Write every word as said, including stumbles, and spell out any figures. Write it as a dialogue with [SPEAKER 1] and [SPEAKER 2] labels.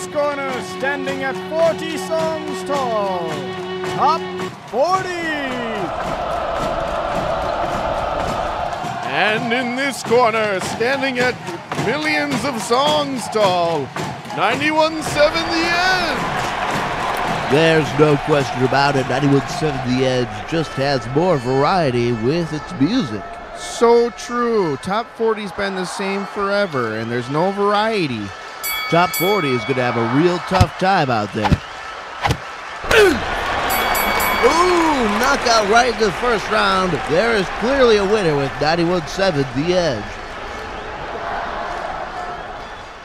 [SPEAKER 1] this corner, standing at forty songs tall, Top forty.
[SPEAKER 2] And in this corner, standing at millions of songs tall, ninety-one point seven The Edge.
[SPEAKER 3] There's no question about it. ninety-one point seven The Edge just has more variety with its music.
[SPEAKER 2] So true. Top forty's been the same forever, and there's no variety.
[SPEAKER 3] Top forty is going to have a real tough time out there. Ooh, knockout right in the first round. There is clearly a winner with ninety-one point seven The Edge.